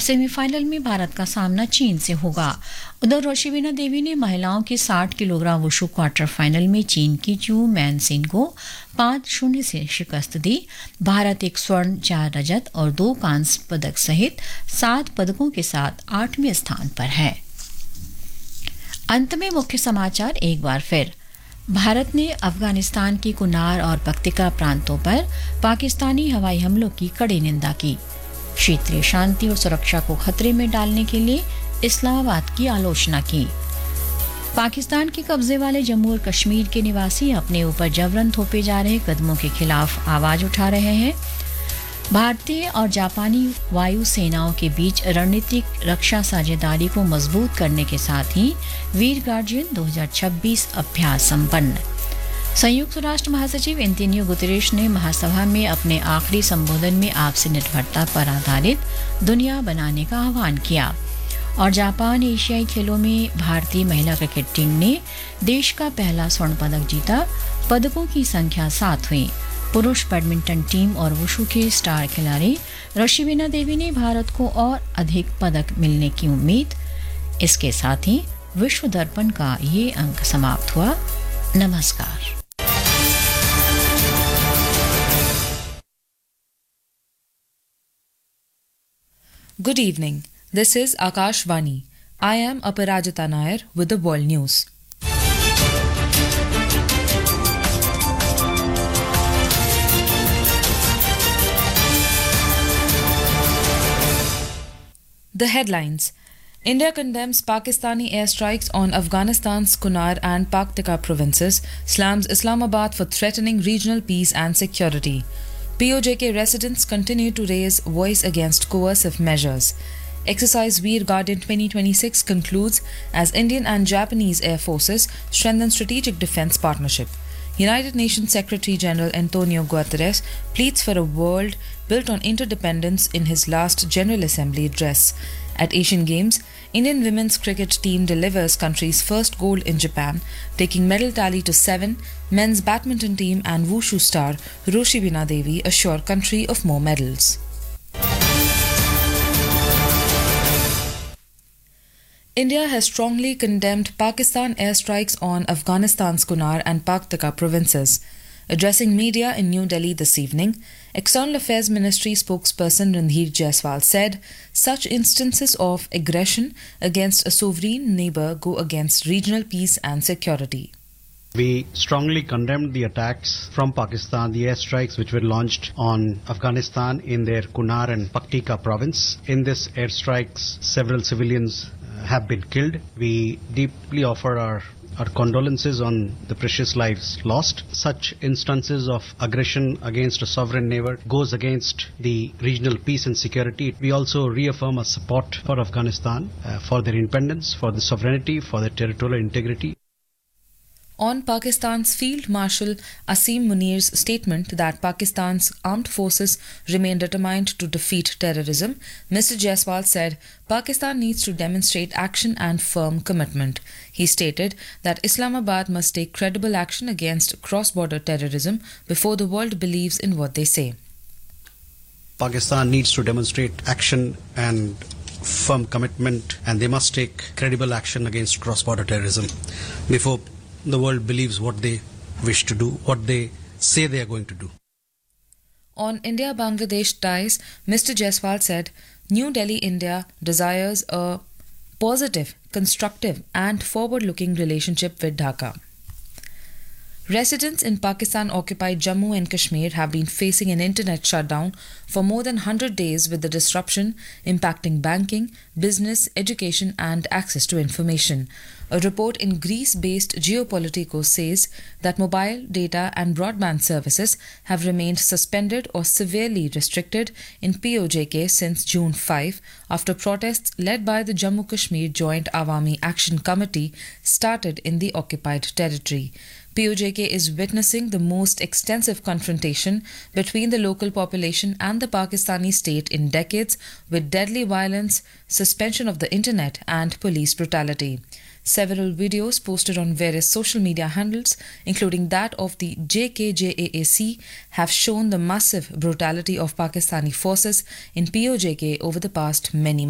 Semifinal में भारत का सामना चीन से होगा। उधर रोशिबिना देवी ने महिलाओं की 60 किलोग्राम वुशु क्वार्टर फाइनल में चीन की चू मैनसिन को 5-0 से शिकस्त दी। भारत 1 स्वर्ण 4 रजत और 2 कांस्य पदक सहित 7 पदकों के साथ 8वें स्थान पर है। अंत में मुख्य समाचार एक बार फिर। भारत ने अफगानिस्तान के कुनार और पख्तिका प्रांतों पर पाकिस्तानी हवाई हमलों की कड़ी निंदा की। क्षेत्रीय शांति और सुरक्षा को खतरे में डालने के लिए इस्लामाबाद की आलोचना की। पाकिस्तान के कब्जे वाले जम्मू और कश्मीर के निवासी अपने ऊपर जबरन थोपे जा रहे कदमों के खिलाफ आवाज उठा रहे हैं। भारतीय और जापानी वायु सेनाओं के बीच रणनीतिक रक्षा साझेदारी को मजबूत करने के साथ ही वीर गार्जियन 2026 अभ्यास संपन्न। संयुक्त राष्ट्र महासचिव एंटोनियो गुतेरेश ने महासभा में अपने आखिरी संबोधन में आपसी निर्भरता पर आधारित दुनिया बनाने का आह्वान किया। और जापान एशियाई खेलों में भारतीय महिला क्रिकेट टीम ने देश का पहला स्वर्ण पदक जीता। पदकों की संख्या 7 हुई। पुरुष बैडमिंटन टीम और वुशु के स्टार खिलाड़ी रोशिबिना देवी ने भारत को और अधिक पदक मिलने की उम्मीद। इसके साथ ही विश्व दर्पण का ये अंक समाप्त हुआ। नमस्कार। Good evening. This is Akashvani. I am Aparajita Nair with the World News. The headlines. India condemns Pakistani airstrikes on Afghanistan's Kunar and Paktika provinces, slams Islamabad for threatening regional peace and security. POJK residents continue to raise voice against coercive measures. Exercise Veer Guardian 2026 concludes as Indian and Japanese air forces strengthen strategic defense partnership. United Nations Secretary General Antonio Guterres pleads for a world built on interdependence in his last General Assembly address. At Asian Games, Indian women's cricket team delivers country's first gold in Japan, taking medal tally to 7. Men's badminton team and wushu star Roshibina Devi assure country of more medals. India has strongly condemned Pakistan airstrikes on Afghanistan's Kunar and Paktika provinces. Addressing media in New Delhi this evening, External Affairs Ministry spokesperson Randhir Jaiswal said such instances of aggression against a sovereign neighbor go against regional peace and security. We strongly condemned the attacks from Pakistan, the airstrikes which were launched on Afghanistan in their Kunar and Paktika province. In this airstrikes, several civilians have been killed. We deeply offer our condolences on the precious lives lost. Such instances of aggression against a sovereign neighbor goes against the regional peace and security. We also reaffirm our support for Afghanistan, for their independence, for the sovereignty, for their territorial integrity. On Pakistan's Field Marshal Asim Munir's statement that Pakistan's armed forces remain determined to defeat terrorism, Mr. Jaiswal said Pakistan needs to demonstrate action and firm commitment. He stated that Islamabad must take credible action against cross-border terrorism before the world believes in what they say. Pakistan needs to demonstrate action and firm commitment, and they must take credible action against cross-border terrorism before the world believes what they wish to do, what they say they are going to do. On India-Bangladesh ties, Mr. Jaiswal said, New Delhi, India desires a positive, constructive and forward-looking relationship with Dhaka. Residents in Pakistan-occupied Jammu and Kashmir have been facing an internet shutdown for more than 100 days, with the disruption impacting banking, business, education and access to information. A report in Greece-based Geopolitico says that mobile, data and broadband services have remained suspended or severely restricted in POJK since June 5 after protests led by the Jammu Kashmir Joint Awami Action Committee started in the occupied territory. POJK is witnessing the most extensive confrontation between the local population and the Pakistani state in decades, with deadly violence, suspension of the internet and police brutality. Several videos posted on various social media handles, including that of the JKJAAC, have shown the massive brutality of Pakistani forces in POJK over the past many months.